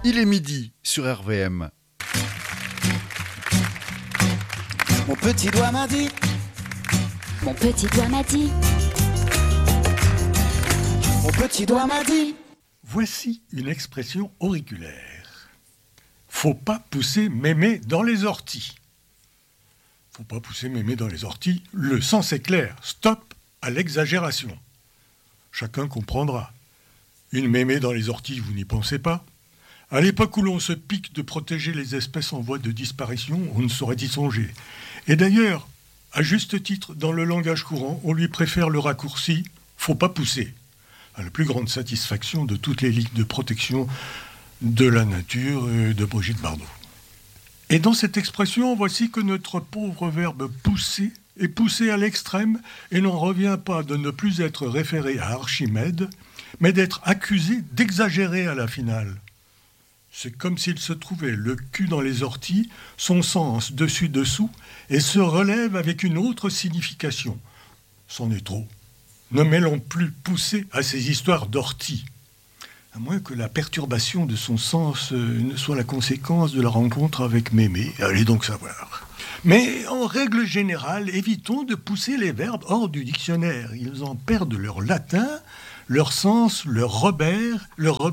Il est midi sur RVM. Mon petit doigt m'a dit. Mon petit doigt m'a dit. Mon petit doigt m'a dit. Voici une expression auriculaire. Faut pas pousser mémé dans les orties. Faut pas pousser mémé dans les orties. Le sens est clair. Stop à l'exagération. Chacun comprendra. Une mémé dans les orties, vous n'y pensez pas ? À l'époque où l'on se pique de protéger les espèces en voie de disparition, on ne saurait y songer. Et d'ailleurs, à juste titre, dans le langage courant, on lui préfère le raccourci « faut pas pousser », à la plus grande satisfaction de toutes les ligues de protection de la nature de Brigitte Bardot. Et dans cette expression, voici que notre pauvre verbe « pousser » est poussé à l'extrême et n'en revient pas de ne plus être référé à Archimède, mais d'être accusé d'exagérer à la finale. C'est comme s'il se trouvait le cul dans les orties, son sens dessus-dessous, et se relève avec une autre signification. C'en est trop. Ne mêlons plus pousser à ces histoires d'orties. À moins que la perturbation de son sens ne soit la conséquence de la rencontre avec Mémé. Allez donc savoir. Mais en règle générale, évitons de pousser les verbes hors du dictionnaire. Ils en perdent leur latin, leur sens, leur repère.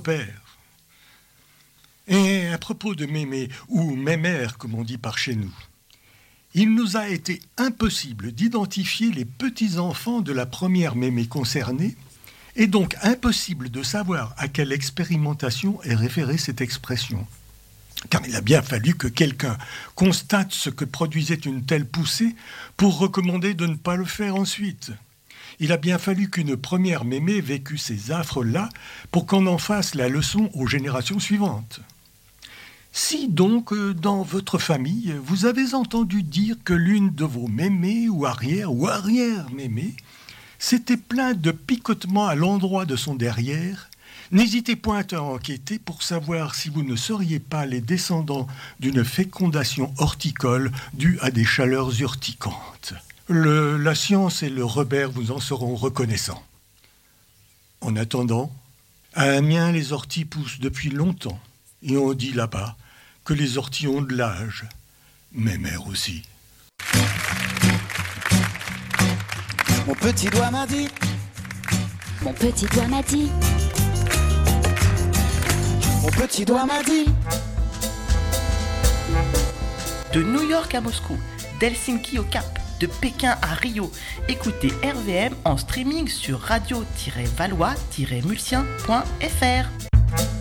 Et à propos de mémé, ou mémère comme on dit par chez nous, il nous a été impossible d'identifier les petits-enfants de la première mémé concernée, et donc impossible de savoir à quelle expérimentation est référée cette expression. Car il a bien fallu que quelqu'un constate ce que produisait une telle poussée pour recommander de ne pas le faire ensuite. Il a bien fallu qu'une première mémé vécût ces affres-là pour qu'on en fasse la leçon aux générations suivantes. Si donc, dans votre famille, vous avez entendu dire que l'une de vos mémés ou arrière-mémés s'était plainte de picotements à l'endroit de son derrière, n'hésitez point à enquêter pour savoir si vous ne seriez pas les descendants d'une fécondation horticole due à des chaleurs urticantes. La science et le Robert vous en seront reconnaissants. En attendant, à Amiens, les orties poussent depuis longtemps. Et on dit là-bas que les orties ont de l'âge. Mémère aussi. Mon petit doigt m'a dit. Mon petit doigt m'a dit. Mon petit doigt m'a dit. De New York à Moscou, d'Helsinki au Cap, de Pékin à Rio, écoutez RVM en streaming sur radio-valois-mulsien.fr.